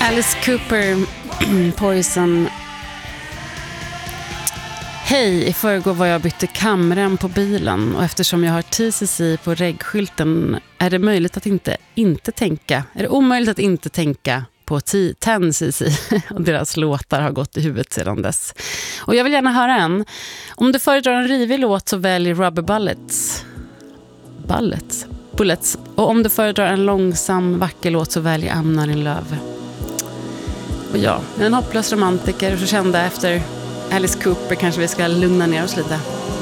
Alice Cooper, Poison. Hej, i förrgår var jag bytte kamrem på bilen och eftersom jag har TCC på reggskylten är det möjligt att inte tänka. Är det omöjligt att inte tänka på 10cc och deras låtar har gått i huvudet sedan dess. Och jag vill gärna höra en. Om du föredrar en rivig låt så välj Rubber Bullets. Bullets. Och om du föredrar en långsam, vacker låt så välj I'm Not In Love. Och ja, jag är en hopplös romantiker och så kände efter Alice Cooper kanske vi ska lugna ner oss lite.